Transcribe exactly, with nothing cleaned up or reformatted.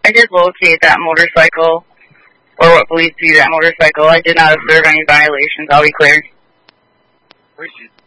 I did locate that motorcycle, or what believed to be that motorcycle. I did not observe any violations. I'll be clear. Appreciate it.